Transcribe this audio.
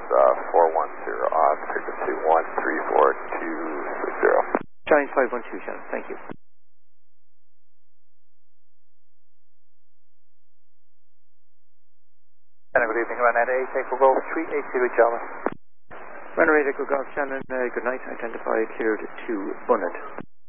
410 on frequency 134260. Giant 512, Shannon, thank you. Good evening, Ryanair 8 Echo Golf 380 Java. Ryanair 8 Echo Golf, Shannon, good night. Identify cleared to Bunnet.